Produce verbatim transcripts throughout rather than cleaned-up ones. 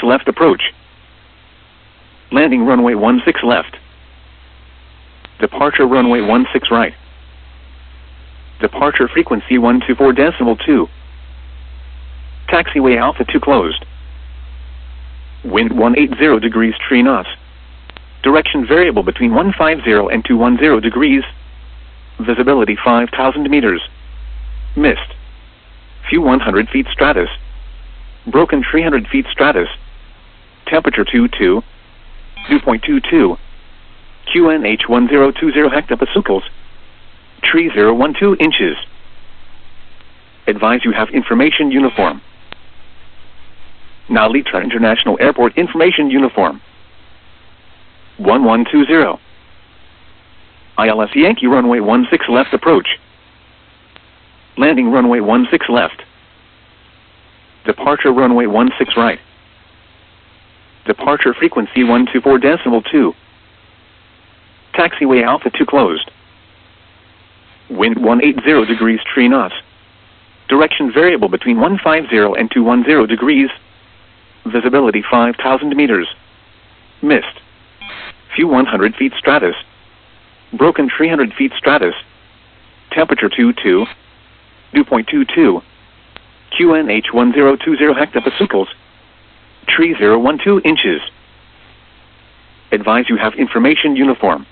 left approach. Landing runway one six left. Departure runway one six right. Departure frequency one two four decimal two. Taxiway Alpha two closed. Wind one eighty degrees three knots. Direction variable between one fifty and two ten degrees. Visibility five thousand meters. Mist. Few one hundred feet stratus. Broken three hundred feet stratus. Temperature two two. Dew point two two. Q N H one zero two zero hectopascals. Tree zero one two inches. Advise you have information uniform. Now Litra International Airport information uniform. one one two zero. I L S Yankee runway one six left approach. Landing runway one six left. Departure runway one six right. Departure frequency one two four decimal two. Taxiway Alpha two closed. Wind one eighty degrees three knots. Direction variable between one fifty and two ten degrees. Visibility five thousand meters. Mist. Few one hundred feet stratus. Broken three hundred feet stratus. Temperature two two. Dew point two two. Q N H one zero two zero hectopascals. Tree zero one two inches. Advise you have information uniform.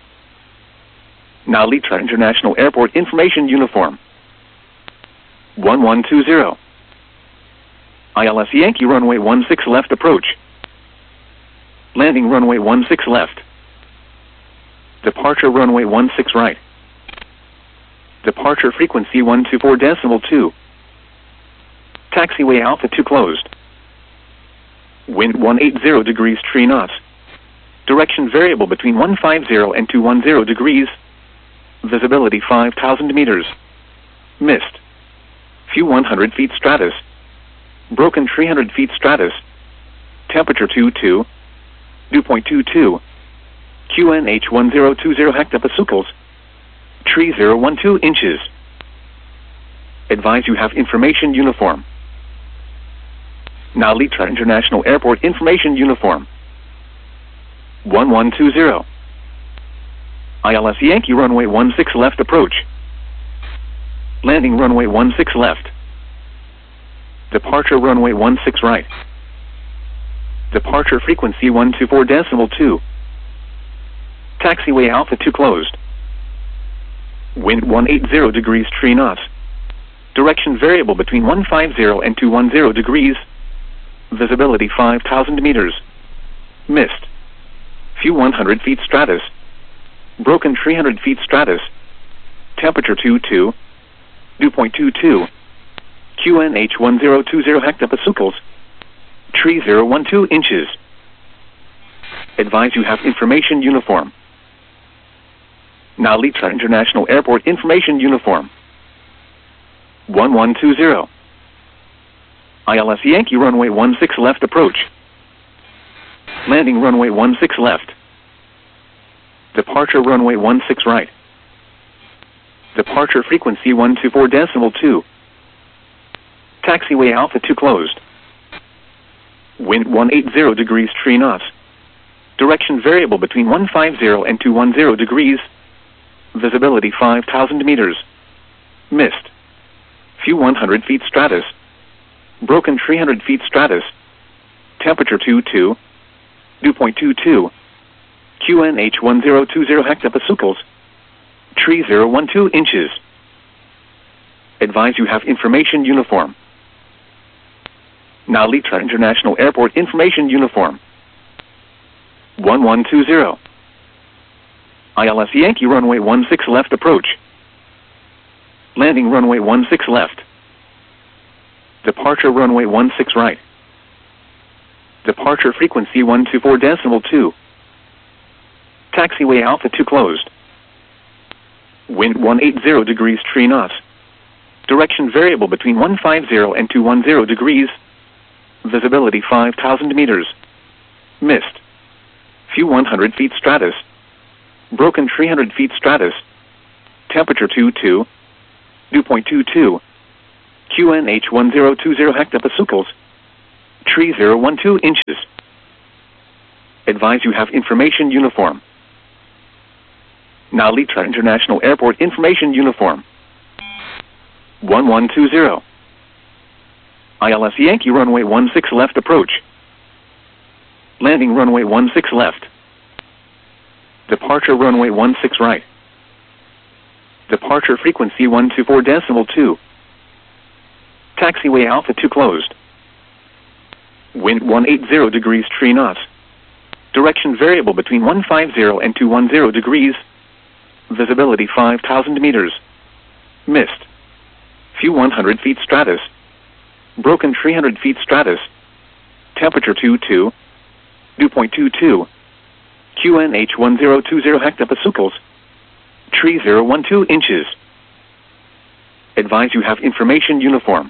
Now Litra International Airport information uniform. one one two zero. I L S Yankee runway one six left approach. Landing runway one six left. Departure runway one six right. Departure frequency one two four decimal two. Taxiway Alpha two closed. Wind one eighty degrees three knots. Direction variable between one fifty and two ten degrees. Visibility five thousand meters. Mist. Few one hundred feet stratus. Broken three hundred feet stratus. Temperature two two. Dew point two two. Q N H one zero two zero hectopascals. Tree zero one two inches. Advise you have information uniform. Now Litra International Airport information uniform. one one two zero. I L S Yankee runway one six left approach. Landing runway one six left. Departure runway one six right. Departure frequency one two four decimal two. Taxiway Alpha two closed. Wind one eighty degrees three knots. Direction variable between one fifty and two ten degrees. Visibility five thousand meters. Mist. Few one hundred feet stratus. Broken three hundred feet stratus. Temperature two two. Dew point two two. Q N H one zero two zero hectopascals. Tree zero one two inches. Advise you have information uniform. Now Litra International Airport information uniform. one one two zero. I L S Yankee runway one six left approach. Landing runway one six left. Departure runway one six right. Departure frequency one two four decimal two. Taxiway Alpha two closed. Wind one eighty degrees three knots. Direction variable between one fifty and two ten degrees. Visibility five thousand meters. Mist. Few one hundred feet stratus. Broken three hundred feet stratus. Temperature two two. Dew point two two. Q N H one zero two zero hectopascals. Tree zero one two inches. Advise you have information uniform. Now Litra International Airport information uniform. one one two zero. I L S Yankee runway one six left approach. Landing runway one six left. Departure runway one six right. Departure frequency one two four decimal two. Taxiway Alpha two closed. Wind one eighty degrees three knots. Direction variable between one fifty and two ten degrees. Visibility five thousand meters. Mist. Few one hundred feet stratus. Broken three hundred feet stratus. Temperature two two. Dew point two two. Q N H one zero two zero hectopascals. Tree zero one two inches. Advise you have information uniform. Now Litra International Airport information uniform. one one two zero. I L S Yankee runway one six left approach. Landing runway one six left. Departure runway one six right. Departure frequency one two four decimal two. Taxiway Alpha two closed. Wind one eighty degrees three knots. Direction variable between one fifty and two ten degrees. Visibility five thousand meters. Mist. Few one hundred feet stratus. Broken three hundred feet stratus. Temperature two two. Dew point two two. Q N H one zero two zero hectopascals. Tree zero one two inches. Advise you have information uniform.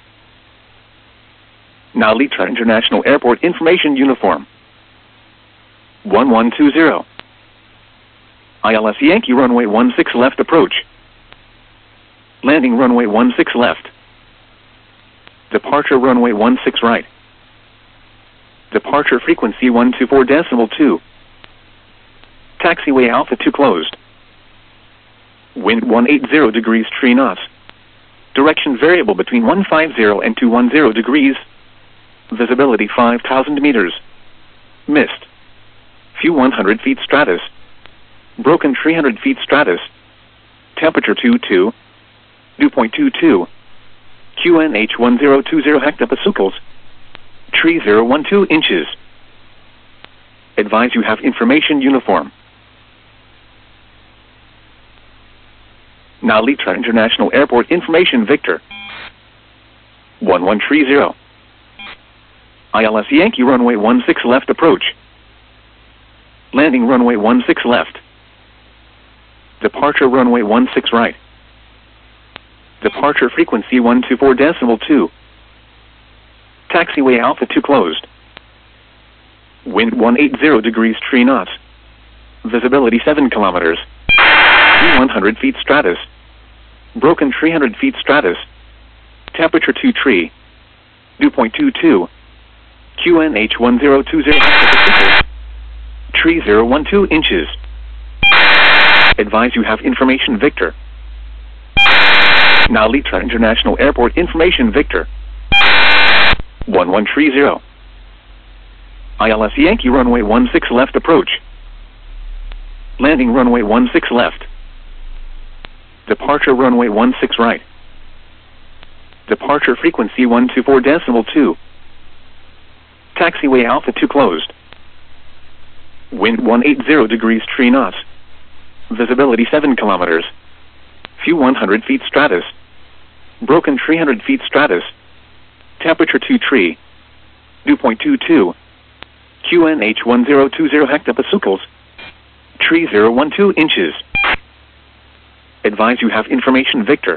Now Litra International Airport information uniform. one one two zero. I L S Yankee runway one six left approach. Landing runway one six left. Departure runway one six right. Departure frequency one two four decimal two. Taxiway Alpha two closed. Wind one eighty degrees three knots. Direction variable between one fifty and two ten degrees. Visibility five thousand meters. Mist. Few one hundred feet stratus. Broken three hundred feet stratus. Temperature two two. Dew point two two. Q N H one zero two zero hectopascals. Tree zero one two inches. Advise you have information uniform. Now Litra International Airport information Victor. one one three zero. I L S Yankee runway one six left approach. Landing runway one six left. Departure runway one six right. Departure frequency one two four decimal two. Taxiway Alpha two closed. Wind one eighty degrees three knots. Visibility seven kilometers. one hundred feet stratus. Broken three hundred feet stratus. Temperature two tree. Dew point two two. Q N H one zero two zero. Tree zero one two inches. Advise you have information Victor. Now Litra International Airport information Victor. one one three zero. I L S Yankee runway one six left approach. Landing runway one six left. Departure runway one six right. Departure frequency one two four decimal two. Taxiway Alpha two closed. Wind one eighty degrees three knots. Visibility seven kilometers. Few one hundred feet stratus. Broken three hundred feet stratus. Temperature two tree. Dew point two two. Q N H one zero two zero hectopascals. Tree zero one two inches. Advise you have information Victor.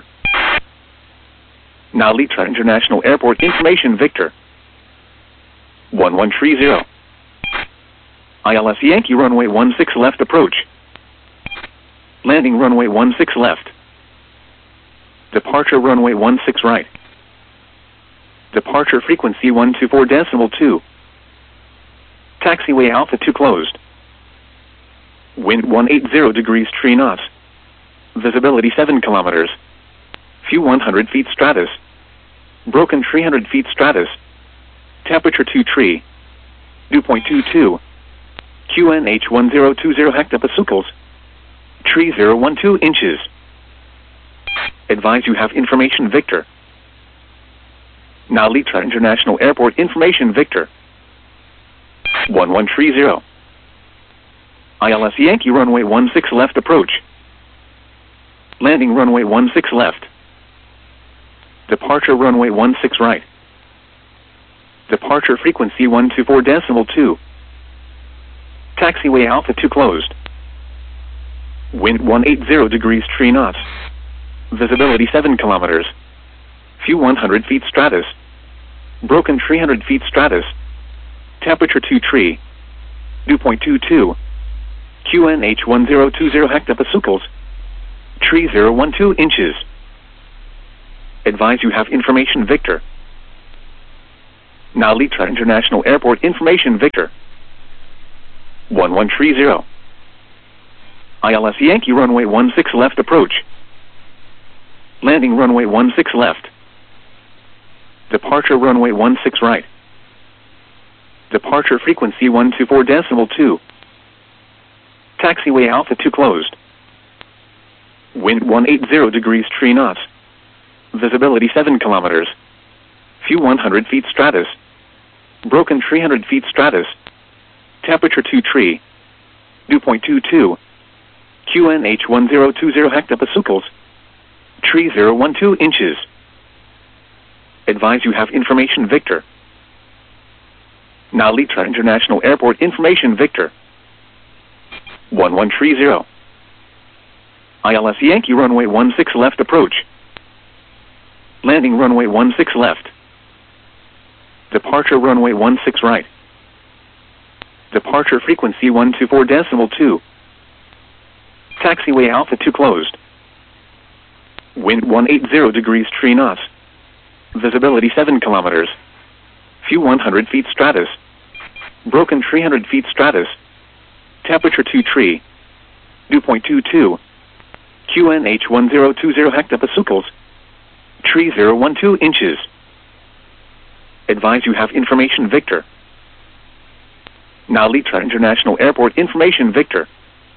Now Litra International Airport information Victor. one one three zero. I L S Yankee runway one six left approach. Landing runway one six left. Departure runway one six right. Departure frequency one two four decimal two. Taxiway Alpha two closed. Wind one eighty degrees three knots. Visibility seven kilometers. Few one hundred feet stratus. Broken three hundred feet stratus. Temperature two tree. Dew point two two. Q N H one zero two zero hectopascals. Tree zero one two inches. Advise you have information Victor. Now Litra International Airport information Victor. one one three zero. I L S Yankee runway one six left approach. Landing runway one six left. Departure runway one six right. Departure frequency one two four decimal two. Taxiway Alpha two closed. Wind one eighty degrees three knots. Visibility seven kilometers. Few one hundred feet stratus. Broken three hundred feet stratus. Temperature two tree. Dew point two two. Q N H one zero two zero hectopascals. Tree zero one two inches. Advise you have information Victor. Now Litra International Airport information Victor. one one three zero. I L S Yankee runway one six left approach. Landing runway one six left. Departure runway one six right. Departure frequency one two four decimal two. Taxiway Alpha two closed. Wind one eighty degrees three knots. Visibility seven kilometers. Few one hundred feet stratus. Broken three hundred feet stratus. Temperature two tree. Dew point two two. Q N H one zero two zero hectopascals. Tree zero one two inches. Advise you have information Victor. Now Litra International Airport information Victor. one one three zero. I L S Yankee runway one six left approach. Landing runway one six left. Departure runway one six right. Departure frequency one two four decimal two. Taxiway Alpha two closed. Wind one eighty degrees three knots. Visibility seven kilometers. Few one hundred feet stratus. Broken three hundred feet stratus. Temperature two tree. Dew point two two. Q N H one zero two zero hectopascals. Tree zero one two inches. Advise you have information Victor. Now Litra International Airport information Victor.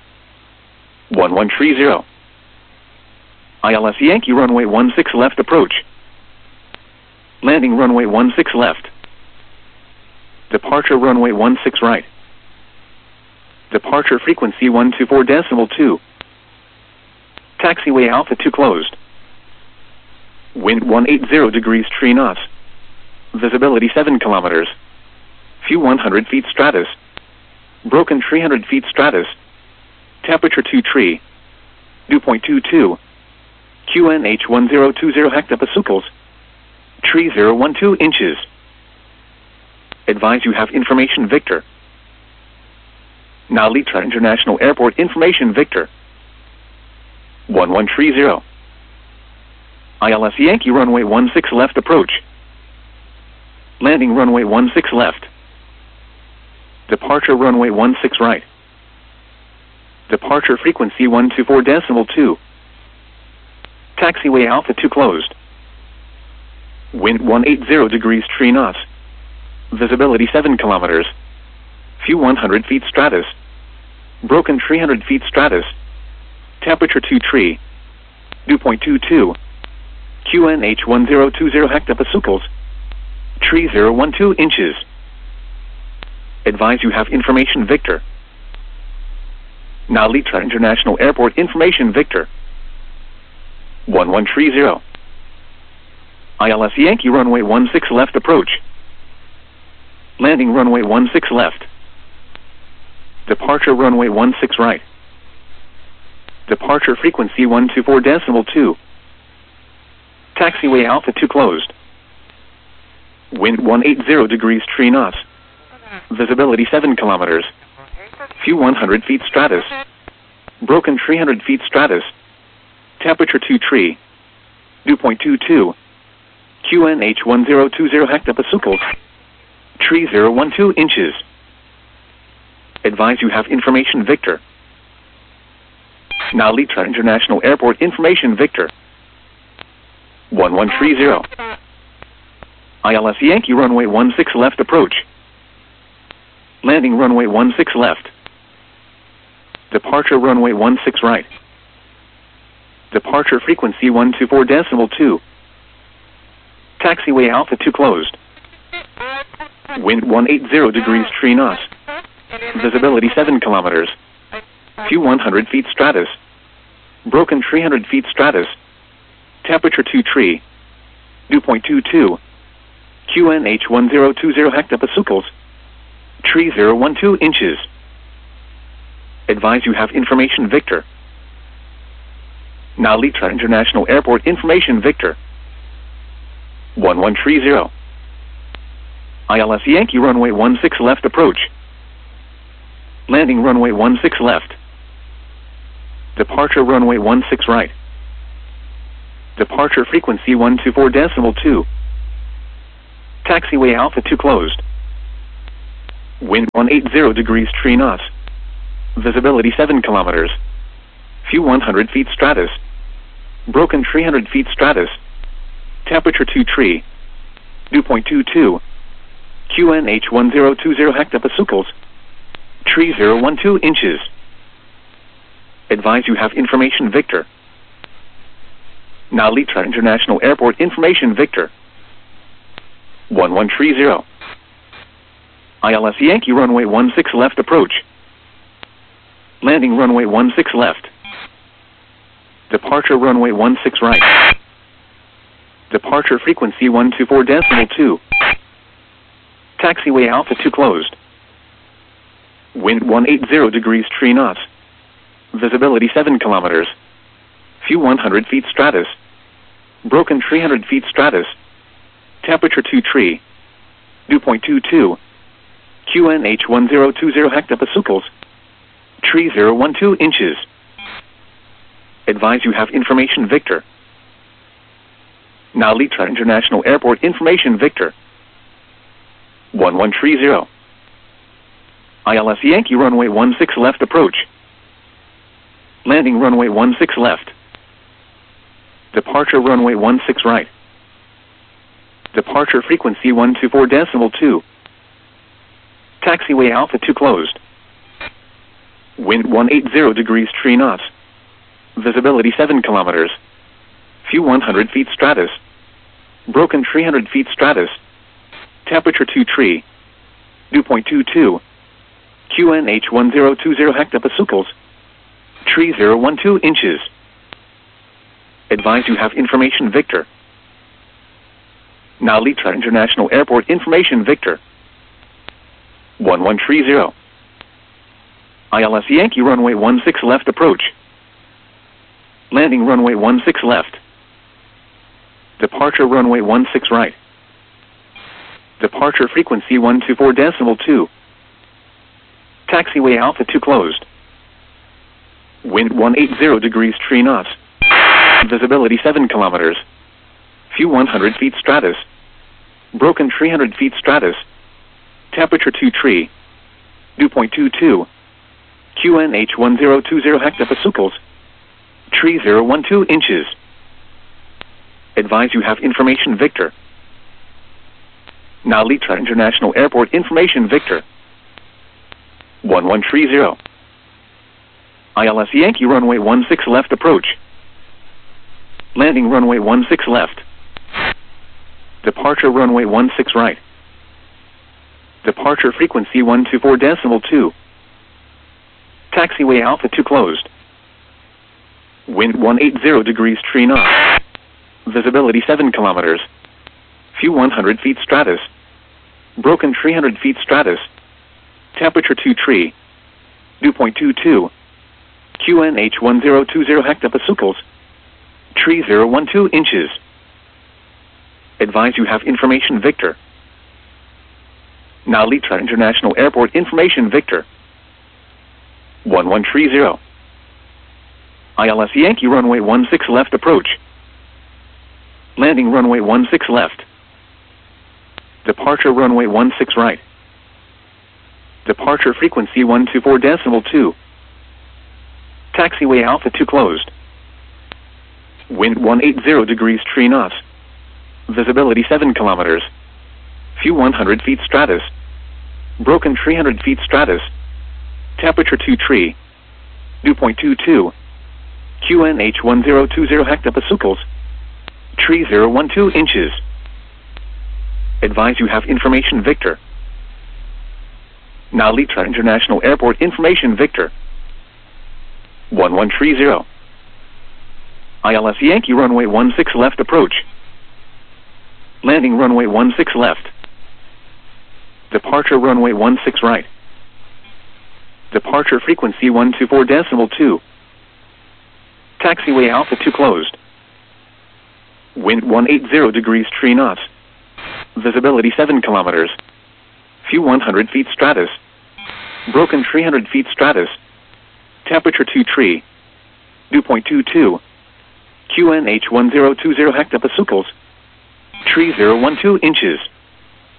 one one three zero. I L S Yankee runway one six left approach. Landing runway one six left. Departure runway one six right. Departure frequency one two four decimal two. Taxiway Alpha two closed. Wind one eighty degrees three knots. Visibility seven kilometers. Few one hundred feet stratus. Broken three hundred feet stratus. Temperature two tree. Dew point two two. Q N H one zero two zero hectopascals. Tree zero one two inches. Advise you have information Victor. Now Litra International Airport information Victor. one one three zero. I L S Yankee runway one six left approach. Landing runway one six left. Departure runway one six right. Departure frequency one two four decimal two. Taxiway Alpha two closed. Wind one eighty degrees three knots. Visibility seven kilometers. Few one hundred feet stratus. Broken three hundred feet stratus. Temperature two tree. Dew point two two. Q N H one zero two zero hectopascals. Tree zero one two inches. Advise you have information Victor. Now Litra International Airport information Victor. one one three zero. I L S Yankee runway one six left approach. Landing runway one six left. Departure runway one six right. Departure frequency one two four decimal two. Taxiway Alpha two closed. Wind one eighty degrees three knots. Visibility seven kilometers. Few one hundred feet stratus. Broken three hundred feet stratus. Temperature two tree. Dew point two two. Q N H one zero two zero hectopascals. Tree zero one two inches. Advise you have information Victor. Now Litra International Airport information Victor. one one three zero. I L S Yankee runway one six left approach. Landing runway one six left. Departure runway one six right. Departure frequency one two four decimal two. Taxiway Alpha two closed. Wind one eighty degrees three knots. Visibility seven kilometers. Few one hundred feet stratus. Broken three hundred feet stratus. Temperature two tree. Dew point two two. Q N H one zero two zero hectopascals. Tree zero one two inches. Advise you have information Victor. Now Litra International Airport information Victor. one one three zero. I L S Yankee runway one six left approach. Landing runway one six left. Departure runway one six right. Departure frequency one two four decimal two. Taxiway Alpha two closed. Wind one eighty degrees three knots. Visibility seven kilometers. View one hundred feet stratus. Broken three hundred feet stratus. Temperature two tree. Dew point two two. Q N H one zero two zero hectopascals. Tree zero one two inches. Advise you have information Victor. Nalitra International Airport information Victor. one one three zero. I L S Yankee runway one six left approach. Landing runway one six left. Departure runway one six right. Departure frequency one two four decimal two. Taxiway Alpha two closed. Wind one eighty degrees three knots. Visibility seven kilometers. View one hundred feet stratus. Broken three hundred feet stratus. Temperature two tree. Dew point two two. Q N H one zero two zero hectopascals. Tree zero one two inches. Advise you have information Victor. Nalitra International Airport information Victor. one one three zero. I L S Yankee runway one six left approach. Landing runway one six left. Departure runway one six right. Departure frequency one two four decimal two. Taxiway Alpha two closed. Wind one eighty degrees three knots. Visibility seven kilometers. View one hundred feet stratus. Broken three hundred feet stratus. Temperature two tree. Dew point two two. Q N H one zero two zero hectopascals. Tree zero one two inches. Advise you have information Victor. Nalitra International Airport information Victor. one one three zero. I L S Yankee runway one six left approach. Landing runway one six left. Departure runway one six right. Departure frequency one two four decimal two. Taxiway Alpha two closed. Wind one eighty degrees three knots. Visibility seven kilometers. View one hundred feet stratus. Broken three hundred feet stratus. Temperature two tree. Dew point two two. Q N H one zero two zero hectopascals. Tree zero one two inches. Advise you have information Victor. Nalitra International Airport information Victor. one one three zero. I L S Yankee runway one six left approach. Landing runway one six left. Departure runway one six right. Departure frequency one two four decimal two. Taxiway Alpha two closed. Wind one eighty degrees three knots. Visibility seven kilometers. View one hundred feet stratus. Broken three hundred feet stratus. Temperature two tree. Dew point two two. Q N H one zero two zero hectopascals. Tree zero one two inches. Advise you have information Victor. Nalitra International Airport information Victor. one one three zero. I L S Yankee runway one six left approach. Landing runway one six left. Departure runway one six right. Departure frequency one two four decimal two. Taxiway Alpha two closed. Wind one eighty degrees three knots. Visibility seven kilometers. View one hundred feet stratus. Broken three hundred feet stratus. Temperature two tree. Dew point two two. Q N H one zero two zero hectopascals. Tree zero one two inches. Advise you have information Victor. Nalitra International Airport information Victor. one one three zero. I L S Yankee runway one six left approach. Landing runway one six left. Departure runway one six right. Departure frequency one two four decimal two. Taxiway Alpha two closed. Wind one eighty degrees three knots. Visibility seven kilometers. View one hundred feet stratus. Broken three hundred feet stratus. Temperature two tree. Dew point two two. Q N H one zero two zero hectopascals. Tree zero one two inches. Advise you have information Victor. Nalitra International Airport information Victor. one one three zero. I L S Yankee runway one six left approach. Landing runway one six left. Departure runway one six right. Departure frequency one two four decimal two. Taxiway Alpha two closed. Wind one eighty degrees three knots. Visibility seven kilometers. View one hundred feet stratus. Broken three hundred feet stratus. Temperature two tree. Dew point two two. Q N H one zero two zero hectopascals. Tree zero one two inches. Advise you have information Victor. Nalitra International Airport information Victor. one one three zero. I L S Yankee runway one six left approach. Landing runway one six left. Departure runway one six right. Departure frequency one two four decimal two. Taxiway Alpha two closed. Wind one eighty degrees three knots. Visibility seven kilometers. View one hundred feet stratus. Broken three hundred feet stratus. Temperature two tree. Dew point two two. Q N H one zero two zero hectopascals. Tree zero one two inches.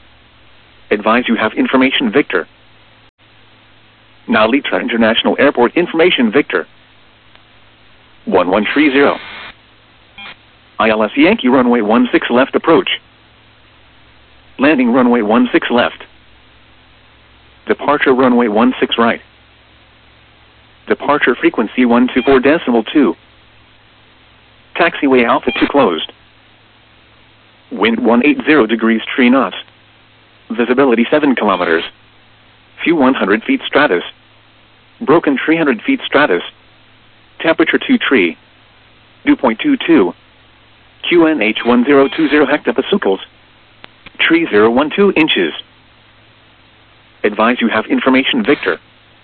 Advise you have information Victor. Now Litra International Airport information Victor. one one three zero. I L S Yankee runway one six left approach. Landing runway one six left. Departure runway one six right. Departure frequency one two four decimal two. Taxiway Alpha two closed. Wind one eighty degrees three knots. Visibility seven kilometers. Few one hundred feet stratus. Broken three hundred feet stratus. Temperature two tree. Dew point two two. Q N H one zero two zero hectopascals. Tree zero one two inches. Advise you have information Victor.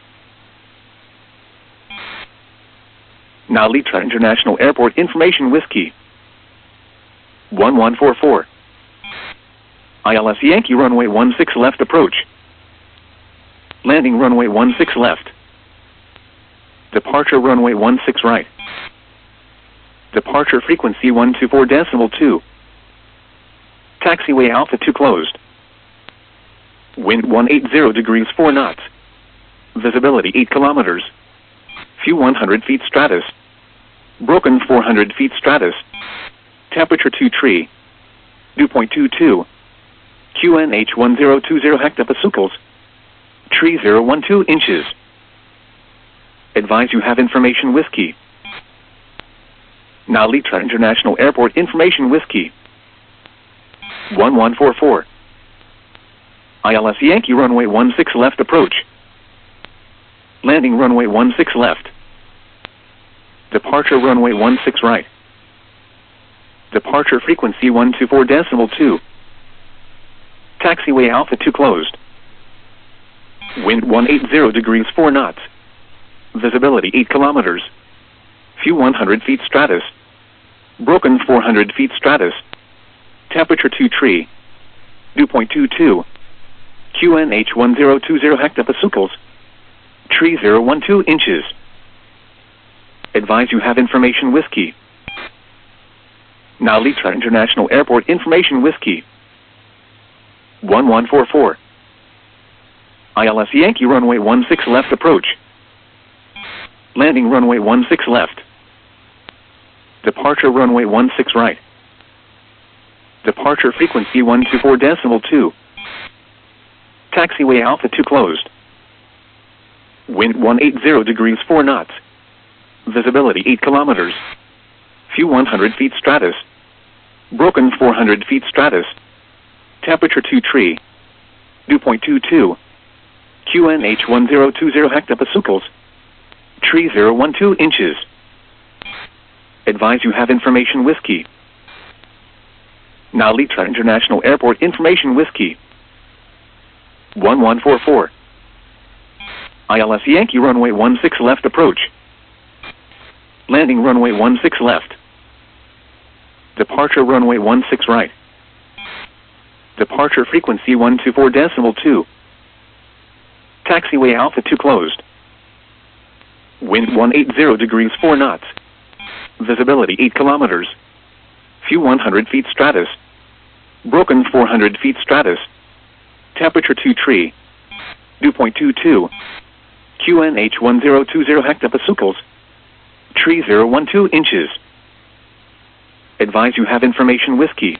Now Litra International Airport information Whiskey. one one four four. I L S Yankee runway one six left approach. Landing runway one six left. Departure runway one six right. Departure frequency one two four decimal two. Taxiway Alpha two closed. Wind one eighty degrees four knots. Visibility eight kilometers. Few one hundred feet stratus. Broken four hundred feet stratus. Temperature two tree. Dew point two two. Q N H one zero two zero hectopascals. Tree zero one two inches. Advise you have information Whiskey. Now Litra International Airport information Whiskey. one one four four. I L S Yankee runway one six left approach. Landing runway one six left. Departure runway one six right. Departure frequency one two four decimal two. Taxiway Alpha two closed. Wind one eighty degrees four knots. Visibility eight kilometers. Few one hundred feet stratus. Broken four hundred feet stratus. Temperature two tree. Dew point two two. Q N H one zero two zero hectopascals. Tree zero one two inches. Advise you have information Whiskey. Now Litra International Airport information Whiskey. one one four four. I L S Yankee runway one six left approach. Landing runway one six left. Departure runway one six right. Departure frequency one two four decimal two. Taxiway Alpha two closed. Wind one eighty degrees four knots. Visibility eight kilometers. Few one hundred feet stratus. Broken four hundred feet stratus. Temperature two tree. Dew point two two. Q N H one zero two zero hectopascals. Tree zero one two inches. Advise you have information Whiskey. Now Litra International Airport information Whiskey. one one four four. I L S Yankee runway one six left approach. Landing runway one six left. Departure runway one six right. Departure frequency one two four decimal two. Taxiway Alpha two closed. Wind one eighty degrees four knots. Visibility eight kilometers. Few one hundred feet stratus. Broken four hundred feet stratus. Temperature two tree. Dew point two two. Q N H one zero two zero hectopascals. Tree zero one two inches. Advise you have information Whiskey.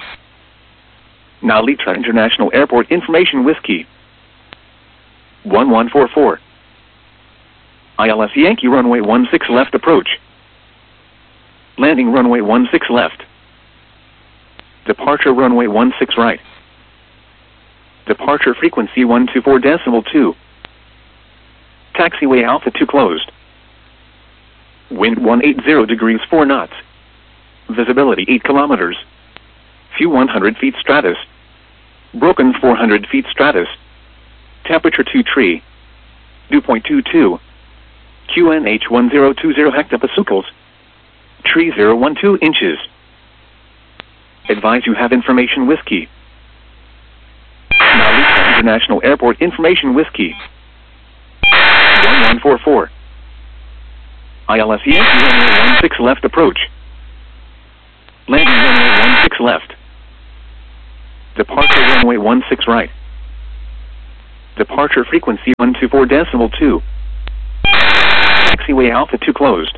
Now Litra International Airport information Whiskey. one one four four. I L S Yankee runway one six left approach. Landing runway one six left. Departure runway one six right. Departure frequency one two four decimal two. Taxiway Alpha two closed. Wind one eighty degrees four knots. Visibility eight kilometers. Few one hundred feet stratus. Broken four hundred feet stratus. Temperature two tree. Dew point two two. Q N H one zero two zero hectopascals. Tree zero one two inches. Advise you have information Whiskey. Now Litra International Airport information Whiskey. one one four four. I L S Yankee runway one six left approach. Landing runway one six left. Departure runway one six right. Departure frequency one two four decimal two. Taxiway Alpha two closed.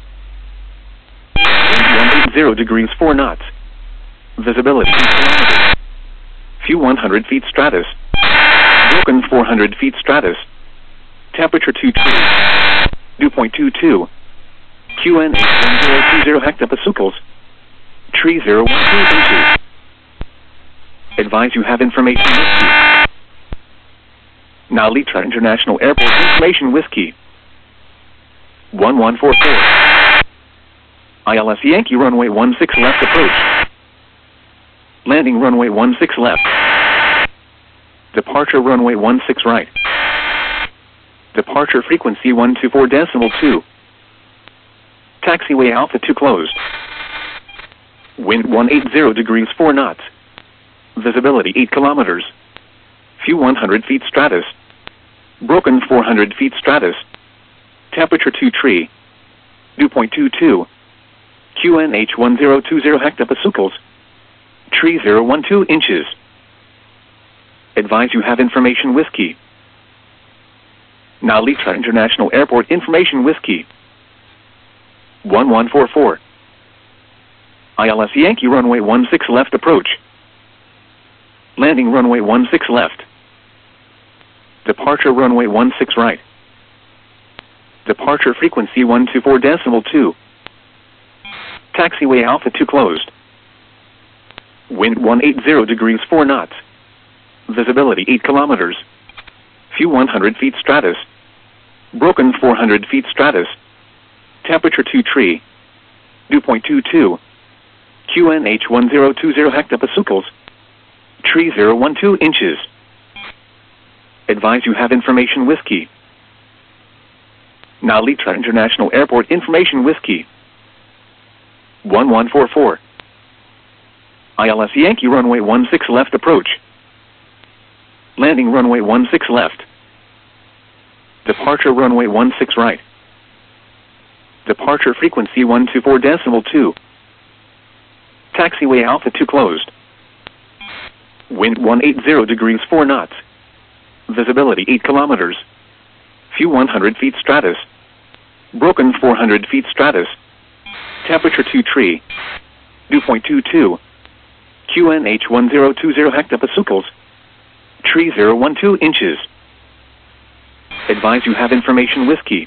one eighty degrees four knots. Visibility two kilometers. View one hundred feet stratus. Broken four hundred feet stratus. Temperature two trees. Dew point two two. Q N H one zero two zero hectopascals. Tree zero one two inches. Advise you have information whiskey. Now Litra International Airport information whiskey. one one four four. I L S Yankee runway one six left approach. Landing runway one six left. Departure runway one six right. Departure frequency one two four decimal two. Taxiway Alpha two closed. Wind one eighty degrees four knots. Visibility eight kilometers. View one hundred feet stratus. Broken four hundred feet stratus. Temperature two tree. Dew point two two. Q N H one zero two zero hectopascals. Tree zero one two inches. Advise you have information whiskey. Now Litra International Airport information whiskey. one one four four. I L S Yankee runway one six left approach. Landing runway one six left. Departure runway one six right. Departure frequency one two four decimal two. Taxiway Alpha two closed. Wind one eighty degrees four knots. Visibility eight kilometers. View one hundred feet stratus. Broken four hundred feet stratus. Temperature two tree. Dew point two two. Q N H one zero two zero hectopascals. Tree zero one two inches. Advise you have information whiskey. Now Litra International Airport information whiskey. one one four four. I L S Yankee runway one six left approach. Landing runway one six left. Departure runway one six right. Departure frequency one two four decimal two. Taxiway Alpha two closed. Wind one eighty degrees four knots. Visibility eight kilometers. View one hundred feet stratus. Broken four hundred feet stratus. Temperature two tree. Dew point two two. Q N H one zero two zero hectopascals. Tree zero one two inches. Advise you have information whiskey.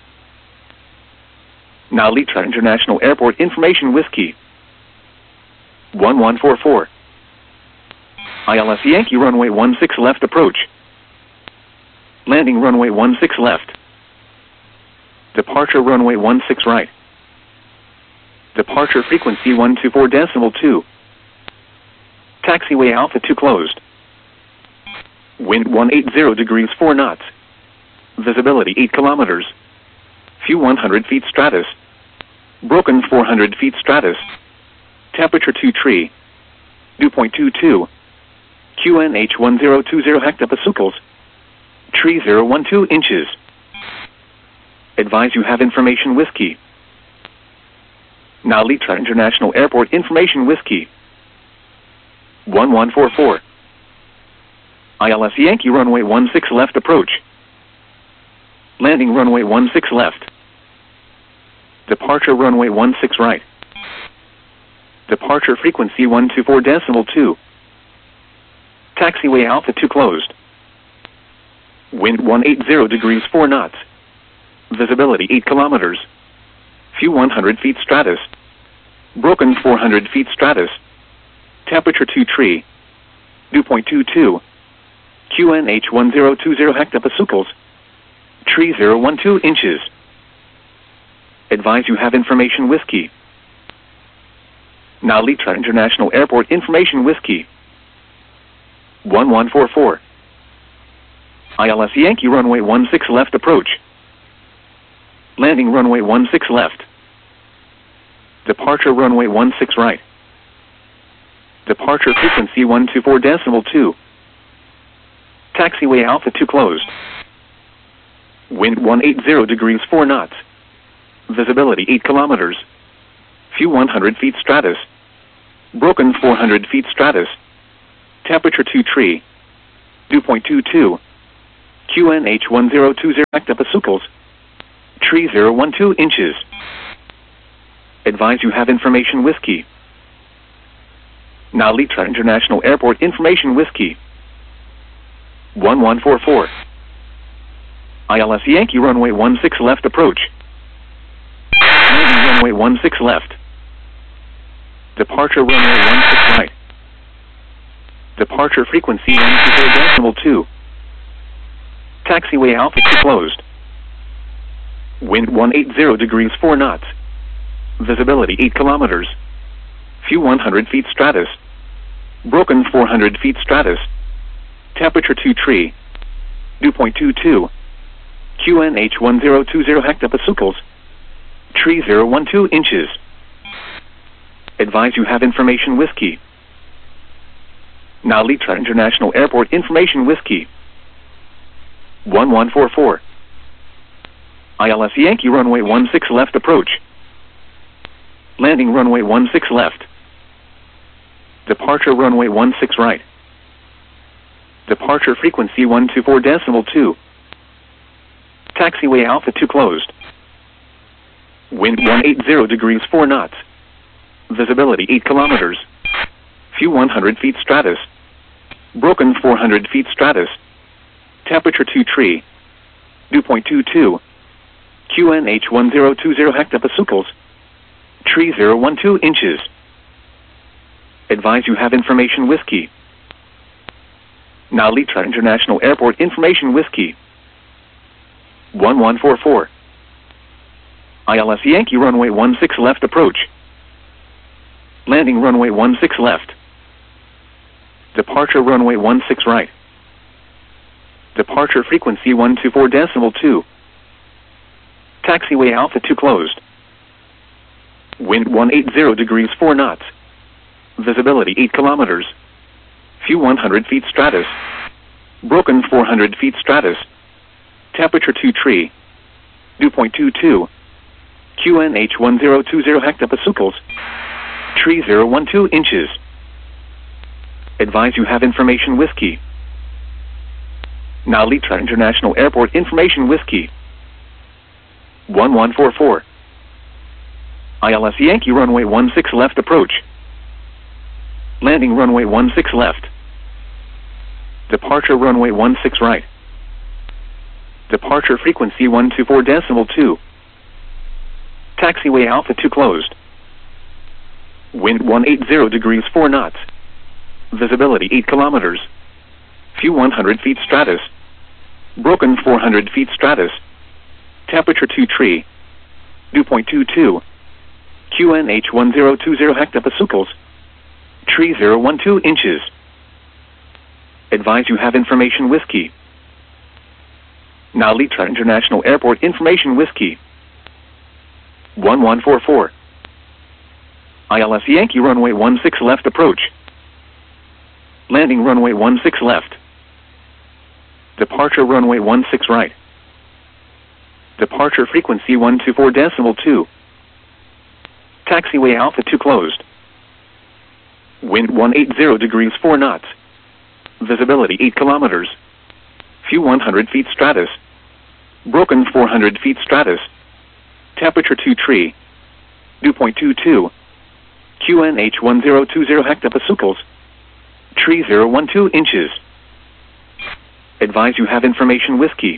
Now Litra International Airport information whiskey. one one four four. I L S Yankee runway one six left approach. Landing runway one six left. Departure runway one six right. Departure frequency one two four decimal two. Taxiway Alpha two closed. Wind one eighty degrees four knots. Visibility eight kilometers. View one hundred feet stratus. Broken four hundred feet stratus. Temperature two tree. Dew point two two. Q N H one zero two zero hectopascals. Tree zero one two inches. Advise you have information whiskey. Now Litra International Airport information whiskey. one one four four. I L S Yankee runway one six left approach. Landing runway one six left. Departure runway one six right. Departure frequency one two four decimal two. Taxiway Alpha two closed. Wind one eighty degrees four knots. Visibility eight kilometers. View one hundred feet stratus. Broken four hundred feet stratus. Temperature two tree. Dew point two two. Q N H one zero two zero hectopascals. Tree zero one two inches. Advise you have information whiskey. Now Litra International Airport information whiskey. one one four four. I L S Yankee runway one six left approach. Landing runway one six left. Departure runway one six right. Departure frequency one two four decimal two. Taxiway Alpha two closed. Wind one eighty degrees four knots. Visibility eight kilometers. View one hundred feet stratus. Broken four hundred feet stratus. Temperature two tree. Dew point two two. Q N H one zero two zero Octopusicles. Tree zero one two inches. Advise you have information whiskey. Now Litra International Airport information whiskey. one one four four. I L S Yankee runway one six left approach. Landing runway one six left. Departure runway one six right. Departure frequency one two four decimal two. Taxiway Alpha two closed. Wind one eighty degrees four knots. Visibility eight kilometers. View one hundred feet stratus. Broken four hundred feet stratus. Temperature two tree. Dew point two two. Q N H one zero two zero Hectopusicles. Tree zero one two inches. Advise you have information whiskey. Now Litra International Airport information whiskey. one one four four. I L S Yankee runway one six left approach. Landing runway one six left. Departure runway one six right. Departure frequency one two four decimal two. Taxiway Alpha two closed. Wind one eighty degrees four knots. Visibility eight kilometers. View one hundred feet stratus. Broken four hundred feet stratus. Temperature two tree. Dew point two two. Q N H one zero two zero Hectopusicles. Tree zero one two inches. Advise you have information whiskey. Now Litra International Airport information whiskey. one one four four. I L S Yankee runway one six left approach. Landing runway one six left. Departure runway one six right. Departure frequency one two four decimal two. Taxiway Alpha two closed. Wind one eighty degrees four knots. Visibility eight kilometers. View one hundred feet stratus. Broken four hundred feet stratus. Temperature two tree. Dew point two two. Q N H one zero two zero Hectopusicles. Tree zero one two inches. Advise you have information whiskey. Now Litra International Airport information whiskey. one one four four. I L S Yankee runway one six left approach. Landing runway one six left. Departure runway one six right. Departure frequency one two four decimal two. Taxiway Alpha two closed. Wind one eighty degrees four knots. Visibility eight kilometers. View one hundred feet stratus. Broken four hundred feet stratus. Temperature two tree. Dew point two two. Q N H one zero two zero Hectopusicles. Tree zero one two inches. Advise you have information whiskey. Now Litra International Airport information whiskey. one one four four. I L S Yankee runway one six left approach. Landing runway one six left. Departure runway one six right. Departure frequency one two four decimal two. Taxiway Alpha two closed. Wind one eighty degrees four knots. Visibility eight kilometers. View one hundred feet stratus. Broken four hundred feet stratus. Temperature two tree. Dew point two two. Q N H one zero two zero Hectopusicles. Tree zero one two inches. Advise you have information whiskey.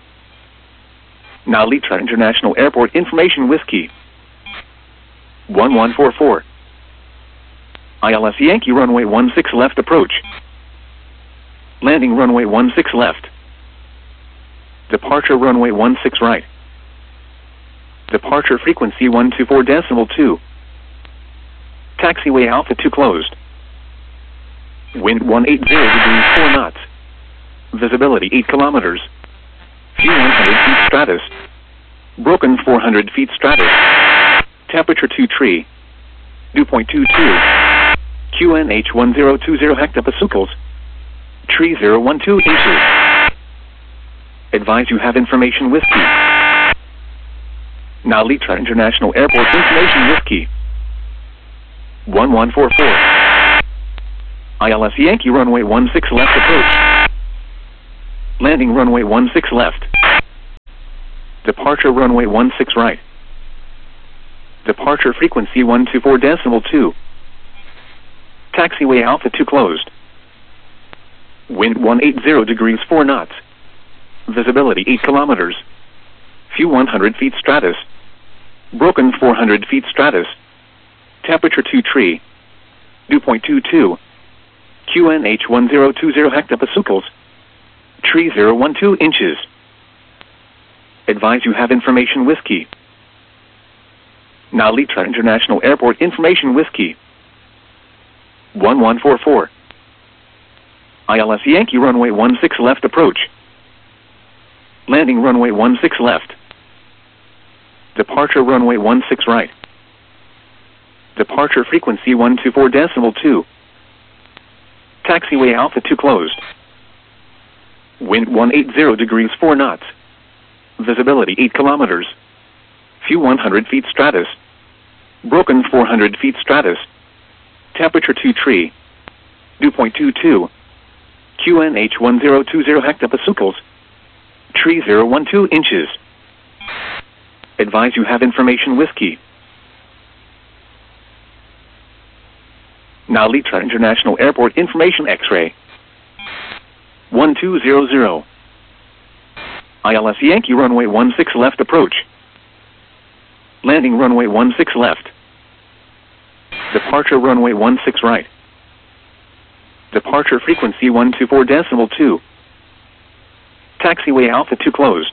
Now Litra International Airport information whiskey. one one four four. I L S Yankee runway one six left approach. Landing runway one six left. Departure runway one six right. Departure frequency one two four decimal two. Taxiway Alpha two closed. Wind one eighty degrees four knots. Visibility eight kilometers. View one hundred feet stratus. Broken four hundred feet stratus. Temperature two tree. Dew point two two. Q N H one zero two zero Hectopusicles. Tree zero one two inches. Advise you have information whiskey. Now Litra International Airport information whiskey. one one four four. I L S Yankee runway one six left approach. Landing runway one six left. Departure runway one six right. Departure frequency one two four decimal two. Taxiway Alpha two closed. Wind one eighty degrees four knots. Visibility eight kilometers. Few one hundred feet stratus. Broken four hundred feet stratus. Temperature two tree. Dew point two two. Q N H one zero two zero hectopascals. Tree zero one two inches. Advise you have information whiskey. Now Litra International Airport information whiskey. one one four four. I L S Yankee runway one six left approach. Landing runway one six left. Departure runway one six right. Departure frequency one two four decimal two. Taxiway Alpha two closed. Wind one eighty degrees four knots. Visibility eight kilometers. Few one hundred feet stratus. Broken four hundred feet stratus. Temperature two tree. Dew point two two. Q N H one zero two zero hectopascals. Tree zero one two inches. Advise you have information whiskey. Now Litra International Airport information X-ray. one two zero zero. I L S Yankee runway one six left approach. Landing runway one six left. Departure runway one six right. Departure frequency one two four decimal two. Taxiway Alpha two closed.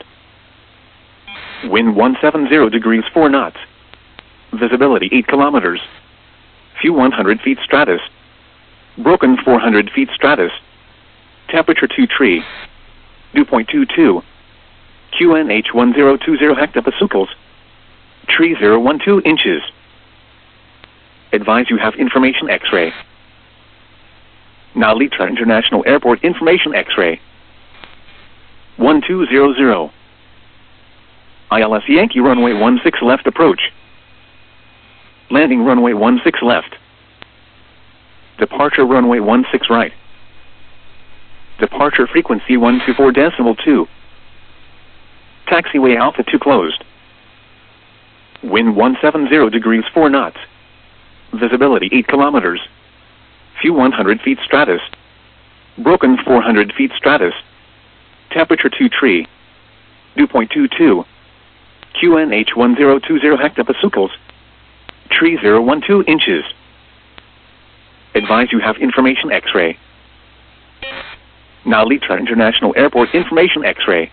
Wind one seventy degrees four knots. Visibility eight kilometers. Few one hundred feet stratus. Broken four hundred feet stratus. Temperature two tree. Dew point two two. Q N H one zero two zero hectopascals. Tree zero one two inches. Advise you have information X-ray. Now Litra International Airport information X-ray. one two zero zero. I L S Yankee runway one six left approach. Landing runway one six left. Departure runway one six right. Departure frequency one two four decimal two. Taxiway Alpha two closed. Wind one seventy degrees four knots. Visibility eight kilometers. Few one hundred feet stratus. Broken four hundred feet stratus. Temperature two tree. Dew point two two. Q N H one zero two zero hectopascals. Tree zero one two inches. Advise you have information X-ray. Now Litra International Airport information X-ray.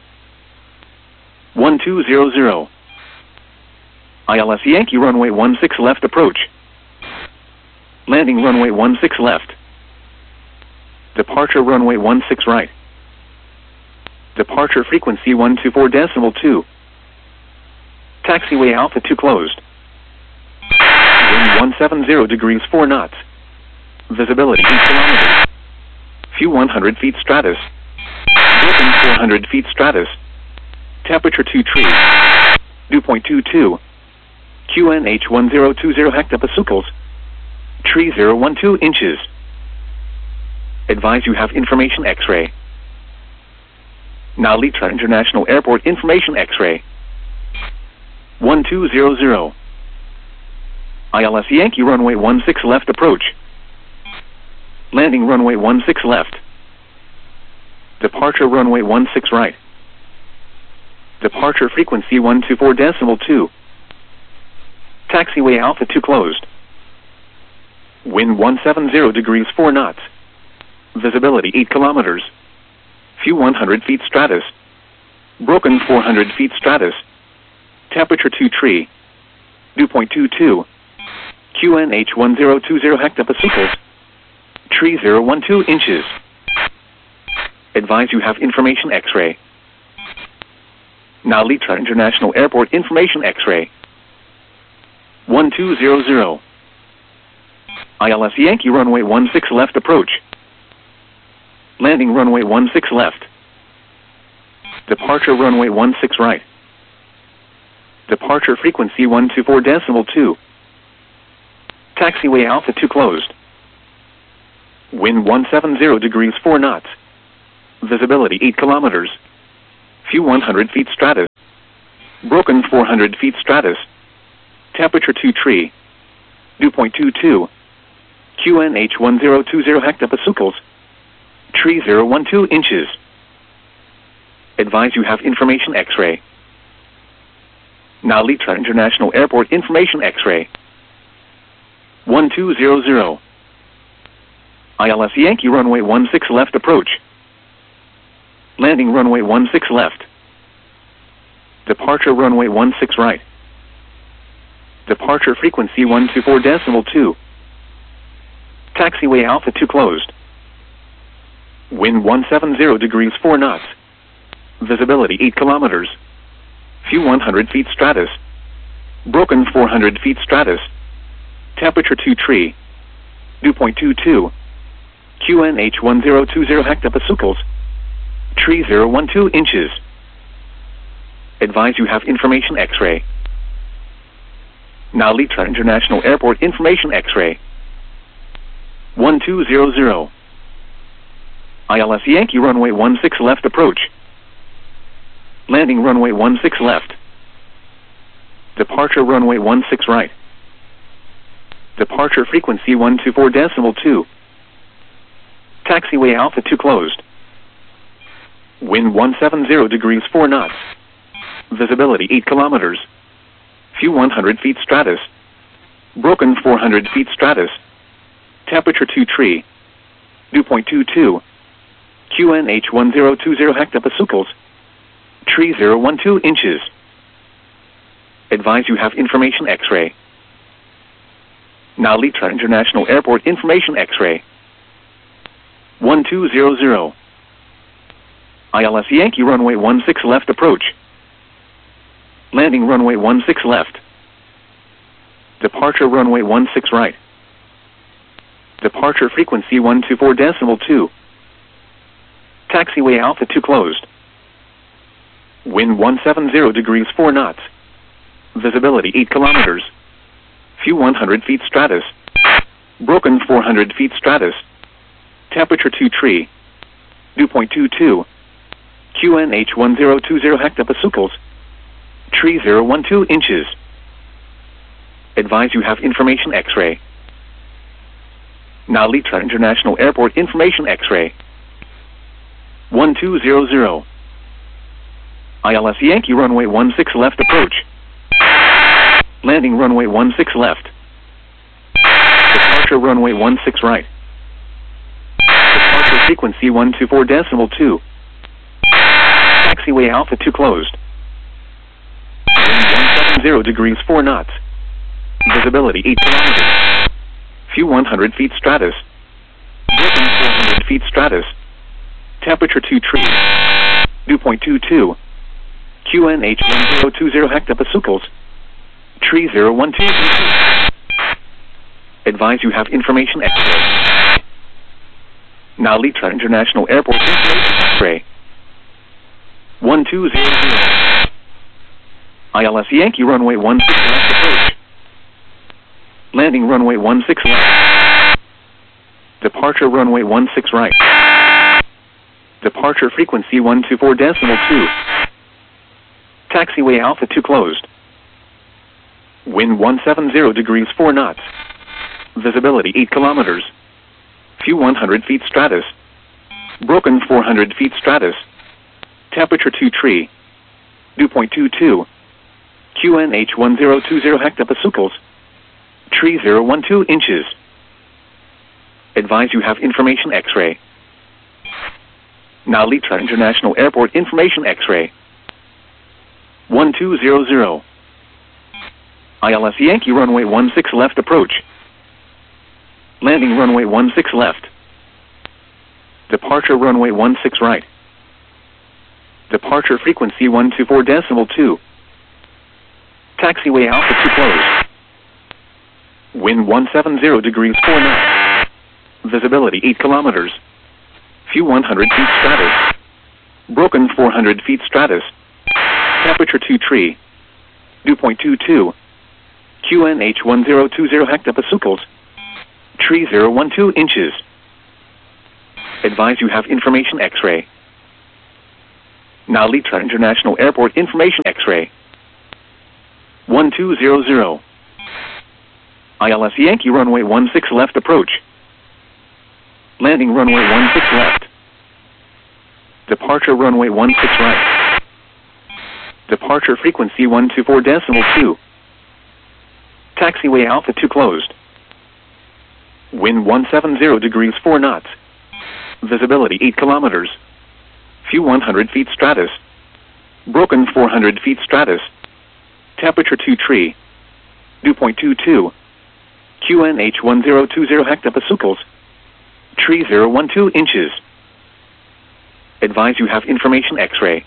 one two zero zero. I L S Yankee runway one six left approach. Landing runway one six left. Departure runway one six right. Departure frequency one two four decimal two. Taxiway Alpha two closed. Wind one seventy degrees four knots. Visibility eight kilometers. Few one hundred feet stratus. Broken four hundred feet stratus. Temperature two tree. Dew point two two. Q N H one zero two zero hectopascals. Tree zero one two inches. Advise you have information X-ray. Now Litra International Airport information X-ray. one two zero zero. I L S Yankee runway one six left approach. Landing runway one six left. Departure runway one six right. Departure frequency one two four decimal two. Taxiway Alpha two closed. Wind one seventy degrees four knots. Visibility eight kilometers. Few one hundred feet stratus. Broken four hundred feet stratus. Temperature two tree. Dew point two two. Q N H one zero two zero hectopascals. Tree zero one two inches. Advise you have information X-ray. Now Litra International Airport information X-ray. one two zero zero. I L S Yankee runway one six left approach. Landing runway one six left. Departure runway one six right. Departure frequency one two four decimal two. Taxiway Alpha two closed. Wind one seventy degrees four knots. Visibility eight kilometers. View one hundred feet stratus. Broken four hundred feet stratus. Temperature two tree. Dew point two two. Q N H one zero two zero hectopascals. Tree zero one two inches. Advise you have information X-ray. Now Litra International Airport information X-ray. one two zero zero. I L S Yankee runway one six left approach. Landing runway one six left. Departure runway one six right. Departure frequency one two four decimal two. Taxiway Alpha two closed. Wind one seven zero degrees four knots. Visibility eight kilometers. View one hundred feet stratus. Broken four hundred feet stratus. Temperature two tree. Dew point two two. Q N H one zero two zero hectopascals. Tree zero one two inches. Advise you have information X-ray. Now Litra International Airport information X-ray. one two zero zero. I L S Yankee runway one six left approach. Landing runway one six left. Departure runway one six right. Departure frequency one two four decimal two. Taxiway Alpha two closed. Wind one seven zero degrees four knots. Visibility eight kilometers. View one hundred feet stratus. Broken four hundred feet stratus. Temperature two tree. Dew point two two. Q N H one zero two zero hectopascals. Tree zero one two inches. Advise you have information X-ray. Now Litra International Airport information X-ray. one two zero zero. I L S Yankee runway one six left approach. Landing runway one six left. Departure runway one six right. Departure frequency one two four decimal two. Taxiway Alpha two closed. Wind one seven zero degrees four knots. Visibility eight kilometers. View one hundred feet stratus. Broken four hundred feet stratus. Temperature two tree. Dew point two two. Q N H one zero two zero hectopascals. Tree zero one two inches. Advise you have information X-ray. Now Litra International Airport information X-ray. one two zero zero. I L S Yankee runway one six left approach. Landing runway one six left. Departure runway one six right. Departure frequency one two four decimal two. Taxiway Alpha two closed. Wind one seven zero degrees four knots. Visibility eight kilometers. View one hundred feet stratus. Broken four hundred feet stratus. Temperature two tree. Dew point two two. Q N H one zero two zero hectopascals. Tree zero one two. Advise you have information X-ray. Now Litra International Airport information X-ray. one two zero zero. I L S Yankee runway one six left approach. Landing runway one six left. Departure runway one six right. Departure frequency one two four decimal two. Taxiway Alpha two closed. Wind one seven zero degrees four knots. Visibility eight kilometers. View one hundred feet stratus. Broken four hundred feet stratus. Temperature two tree. Dew point two two. Q N H one zero two zero hectopascals. Tree zero one two inches. Advise you have information X-ray. Now Litra International Airport information X-ray. one two zero zero. I L S Yankee runway one six left approach. Landing runway one six left. Departure runway one six right. Departure frequency one two four decimal two. Taxiway Alpha two closed. Wind one seven zero degrees four knots. Visibility eight kilometers. View one hundred feet stratus. Broken four hundred feet stratus. Temperature two tree. Dew point two two. Q N H one zero two zero hectopascals. Tree zero one two inches. Advise you have information X-ray. Now Litra International Airport Information X-ray. one two zero zero. I L S Yankee runway one six left approach. Landing runway one six left. Departure runway one six right. Departure frequency one two four decimal two. Taxiway Alpha two closed. Wind one seven zero degrees four knots. Visibility eight kilometers. Few one hundred feet stratus. Broken four hundred feet stratus. Temperature two tree. Dew point two two. Q N H one zero two zero hectopascals. Tree zero one two inches. Advise you have information X-ray.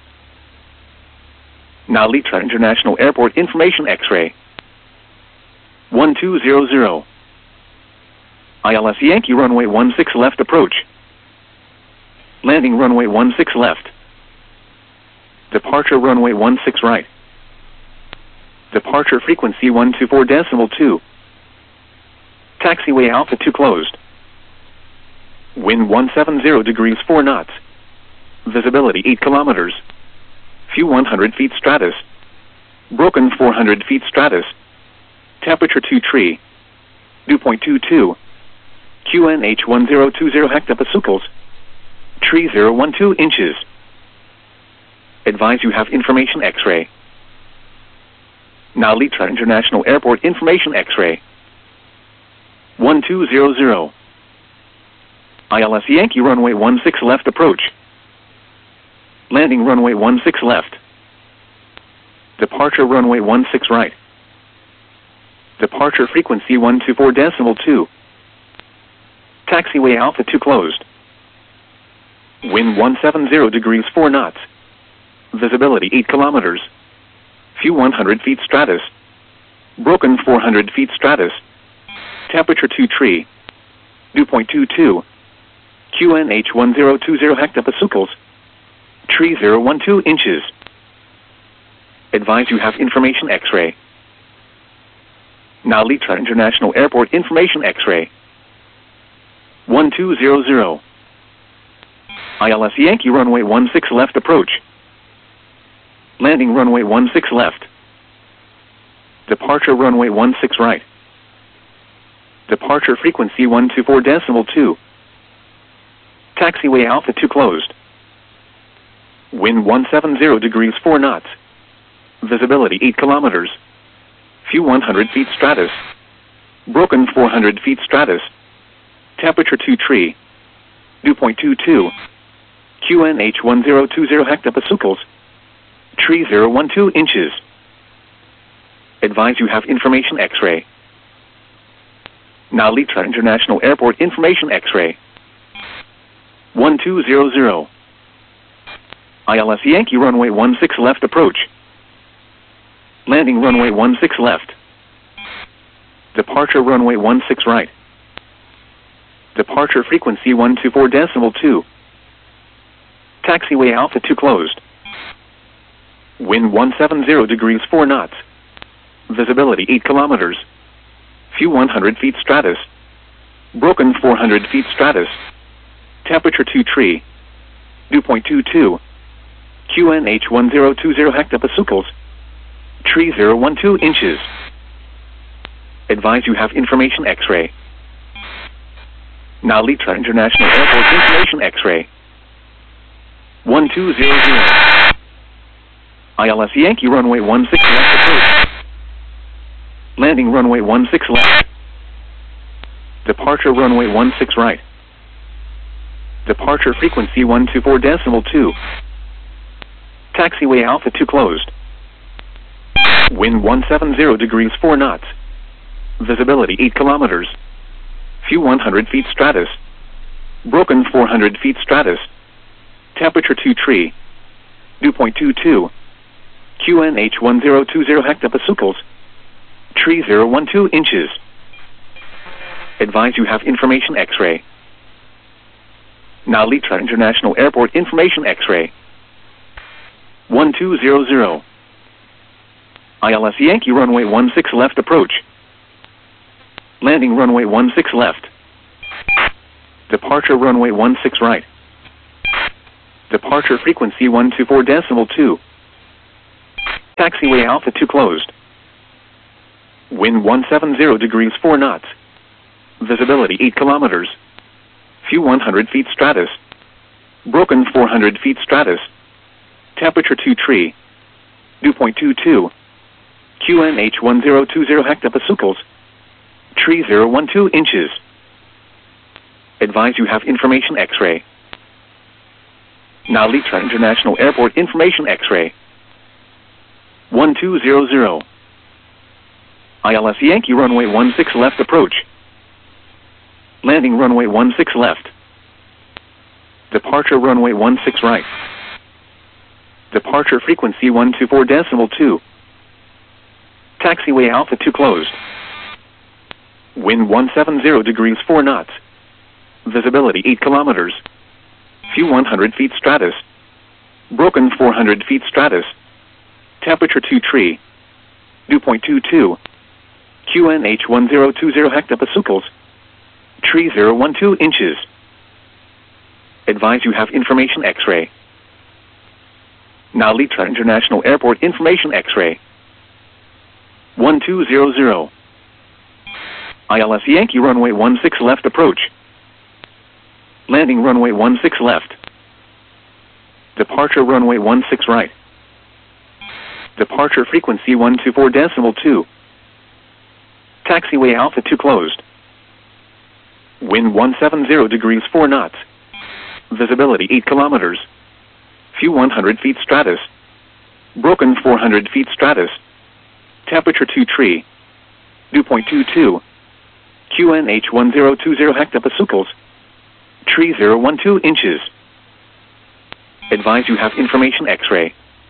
Now Litra International Airport Information X-ray. one two zero zero. I L S Yankee runway one six left approach. Landing runway one six left. Departure runway one six right. Departure frequency one two four decimal two. Taxiway Alpha two closed. Wind one seven zero degrees four knots. Visibility eight kilometers. Few one hundred feet stratus. Broken four hundred feet stratus. Temperature two tree. Dew point two two. Q N H one zero two zero hectopascals. Tree zero one two inches. Advise you have information X-ray. Now Litra International Airport Information X-ray. one two zero zero. I L S Yankee runway one six left approach. Landing runway one six left. Departure runway one six right. Departure frequency one two four decimal two. Taxiway Alpha two closed. Wind one seven zero degrees four knots. Visibility eight kilometers. Few one hundred feet stratus. Broken four hundred feet stratus. Temperature two tree. Dew point two two. Q N H one zero two zero hectopascals. Tree zero one two inches. Advise you have information X-ray. Now Litra International Airport Information X-ray. one two zero zero. I L S Yankee runway one six left approach. Landing runway one six left. Departure runway one six right. Departure frequency one two four decimal two. Taxiway Alpha two closed. Wind one seven zero degrees four knots. Visibility eight kilometers. Few one hundred feet stratus. Broken four hundred feet stratus. Temperature two tree. Dew point two two. Q N H one zero two zero hectopascals. Tree zero one two inches. Advise you have information X-ray. Now Litra International Airport Information X-ray. one two zero zero. I L S Yankee runway one six left approach. Landing runway one six left. Departure runway one six right. Departure frequency one two four decimal two. Taxiway Alpha two closed. Wind one seven zero degrees four knots. Visibility eight kilometers. Few one hundred feet stratus. Broken four hundred feet stratus. Temperature two tree. Dew point two two. Q N H one zero two zero hectopascals. Tree zero one two inches. Advise you have information X-ray. Now Litra International Airport Information X-ray. one two zero zero. I L S Yankee runway one six left approach. Landing runway one six left. Departure runway one six right. Departure frequency one two four decimal two. Taxiway Alpha two closed. Wind one seven zero degrees four knots. Visibility eight kilometers. Few one hundred feet stratus. Broken four hundred feet stratus. Temperature two tree. Dew point two two. Q N H one zero two zero hectopascals. Tree zero one two inches. Advise you have information X-ray. Now Litra International Airport Information X-ray. one two zero zero. I L S Yankee runway one six left approach. Landing runway one six left. Departure runway one six right. Departure frequency one two four decimal two. Taxiway Alpha two closed. Wind one seven zero degrees four knots. Visibility eight kilometers. View one hundred feet stratus. Broken four hundred feet stratus. Temperature two tree. Dew point two two. Q N H one zero two zero hectopascals. Tree zero one two inches. Advise you have information X-ray. Now Litra International Airport information X-ray. one two zero zero. I L S Yankee runway one six left approach. Landing runway one six left. Departure runway one six right. Departure frequency one two four decimal two. Taxiway Alpha two closed. Wind one seven zero degrees four knots. Visibility eight kilometers. View one hundred feet stratus. Broken four hundred feet stratus. Temperature two tree. Dew point two two. Q N H one zero two zero hectopascals. Tree zero one two inches. Advise you have information X-ray. Now Litra International Airport information X-ray. one two zero zero. I L S Yankee runway one six left approach. Landing runway one six left. Departure runway one six right. Departure frequency one two four decimal two. Taxiway Alpha two closed. Wind one seven zero degrees four knots. Visibility eight kilometers. View one hundred feet stratus. Broken four hundred feet stratus. Temperature two tree. Dew point two two. Q N H one zero two zero hectopascals. Tree zero one two inches. Advise you have information X-ray.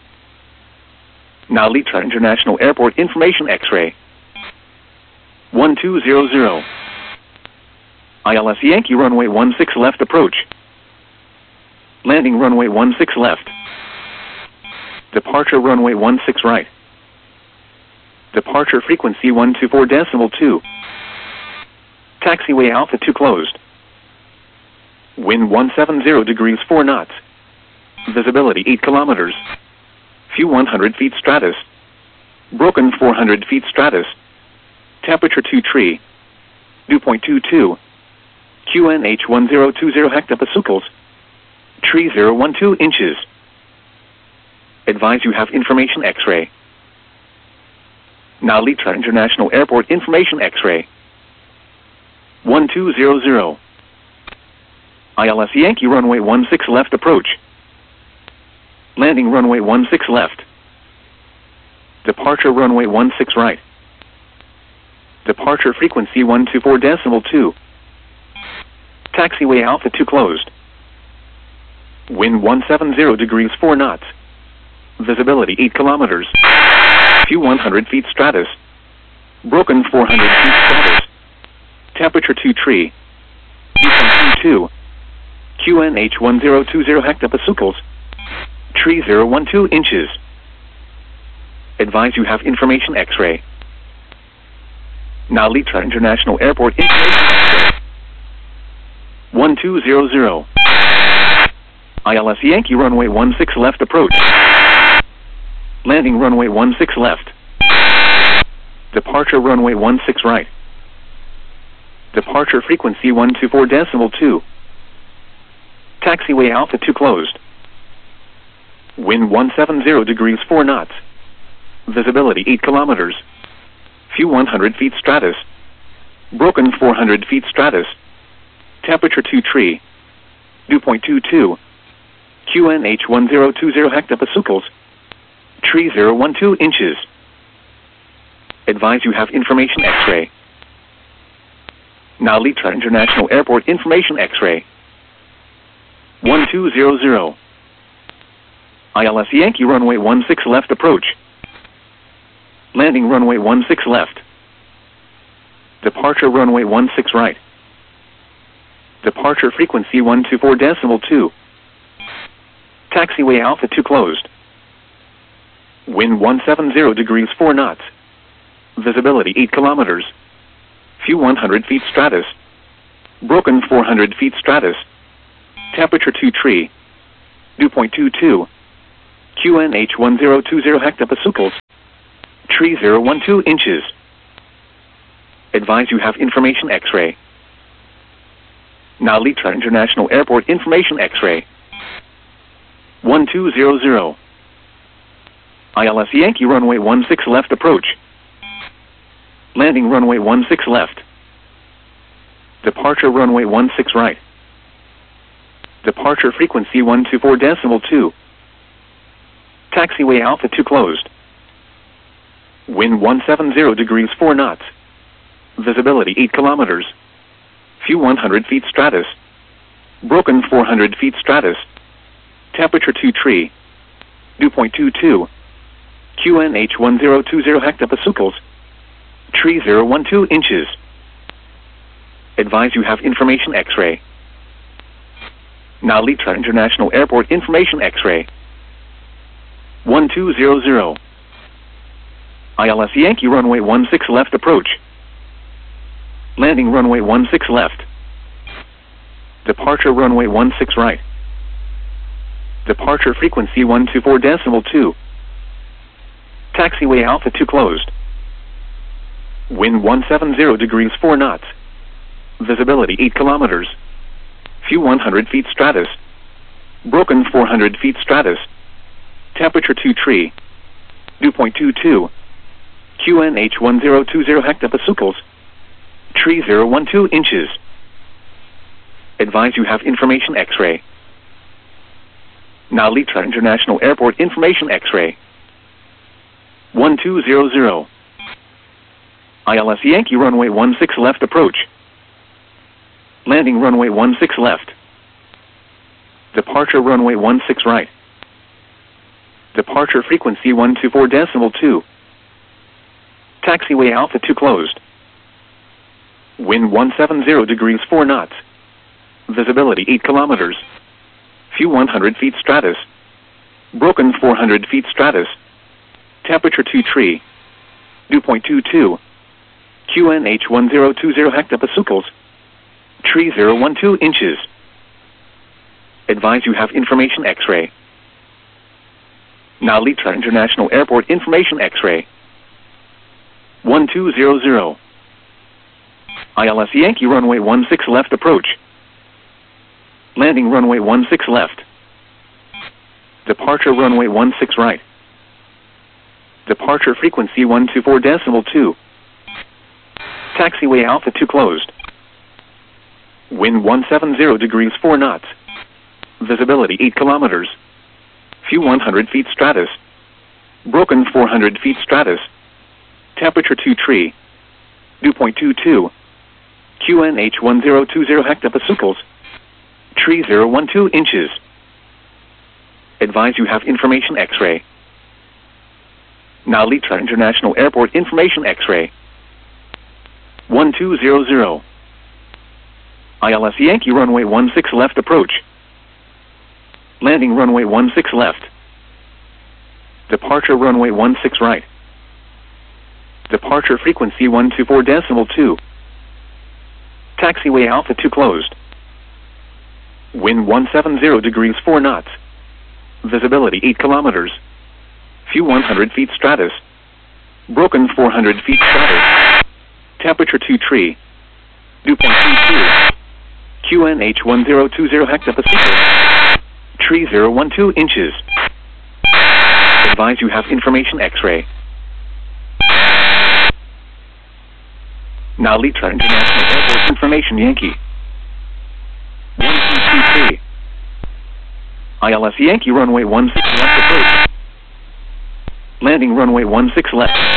Now Litra International Airport information X-ray. one two zero zero. I L S Yankee runway one six left approach. Landing runway one six left. Departure runway one six right. Departure frequency one two four decimal two. Taxiway Alpha two closed. Wind one seven zero degrees four knots. Visibility eight kilometers. View one hundred feet stratus. Broken four hundred feet stratus. Temperature two tree. Dew point two two. Q N H one zero two zero hectopascals. Tree zero one two inches. Advise you have information X-ray. Now Litra International Airport information X-ray. one two zero zero. I L S Yankee runway one six left approach. Landing runway one six left. Departure runway one six right. Departure frequency one two four decimal two. Taxiway Alpha two closed. Wind one seven zero degrees four knots. Visibility eight kilometers. View one hundred feet stratus. Broken four hundred feet stratus. Temperature two tree. Dew point two two. Q N H one zero two zero hectopascals. Tree zero one two inches. Advise you have information X-ray. Now Litra International Airport information X-ray. one two zero zero. I L S Yankee runway one six left approach. Landing runway one six left. Departure runway one six right. Departure frequency one two four decimal two. Taxiway Alpha two closed. Wind one seven zero degrees four knots. Visibility eight kilometers. View one hundred feet stratus. Broken four hundred feet stratus. Temperature two tree. Dew point two two. Q N H one zero two zero hectopascals. Tree zero one two inches. Advise you have information X-ray. Now Litra International Airport information X-ray. one two zero zero. I L S Yankee runway one six left approach. Landing runway one six left. Departure runway one six right. Departure frequency one two four decimal two. Taxiway Alpha two closed. Wind one seven zero degrees four knots. Visibility eight kilometers. View one hundred feet stratus. Broken four hundred feet stratus. Temperature two tree. Dew point two two. Q N H one zero two zero hectopascals. Tree zero one two inches. Advise you have information X-ray. Now Litra International Airport information X-ray. one two zero zero. I L S Yankee runway one six left approach. Landing runway one six left. Departure runway one six right. Departure frequency one two four decimal two. Taxiway Alpha two closed. Wind one seventy degrees four knots. Visibility eight kilometers. View one hundred feet stratus. Broken four hundred feet stratus. Temperature two tree. Dew point two two. Q N H one zero two zero hectopascals. Tree zero one two inches. Advise you have information X-ray. Now Litra International Airport information X-ray. one two zero zero. I L S Yankee runway one six left approach. Landing runway one six left. Departure runway one six right. Departure frequency one two four decimal two. Taxiway Alpha two closed. Wind one seventy degrees four knots. Visibility eight kilometers. View one hundred feet stratus. Broken four hundred feet stratus. Temperature two tree. Dew point two two. Q N H one zero two zero hectopascals. Tree zero one two inches. Advise you have information X-ray. Now Litra International Airport information X-ray. one two zero zero. I L S Yankee runway one six left approach. Landing runway one six left. Departure runway one six right. Departure frequency one two four decimal two. Taxiway Alpha two closed. Wind one seventy degrees four knots. Visibility eight kilometers. View one hundred feet stratus. Broken four hundred feet stratus. Temperature two tree. Dew point two two. Q N H one zero two zero hectopascals. Tree zero one two inches. Advise you have information X-ray. Now Litra International Airport information X-ray. one two zero zero. I L S Yankee runway one six left approach. Landing runway one six left. Departure runway one six right. Departure frequency one two four decimal two. Taxiway Alpha two closed. Wind one seventy degrees four knots. Visibility eight kilometers. View one hundred feet stratus. Broken four hundred feet stratus. Temperature two tree. Dew point two two. Q N H one zero two zero hectopascals. Tree zero one two inches. Advise you have information X-ray. Now Litra International Airport information X-ray. one two zero zero. I L S Yankee runway one six left approach. Landing runway one six left. Departure runway one six right. Departure frequency one two four decimal two. Taxiway Alpha two closed. Wind one seventy degrees four knots. Visibility eight kilometers. View one hundred feet stratus. Broken four hundred feet stratus. Temperature two tree. Dew point two two. Q N H one zero two zero hectopascals. Tree zero one two inches. Advise you have information X-ray. Now Litra International Airport information Yankee. one two two three. I L S Yankee runway one six left approach. Landing runway one six left.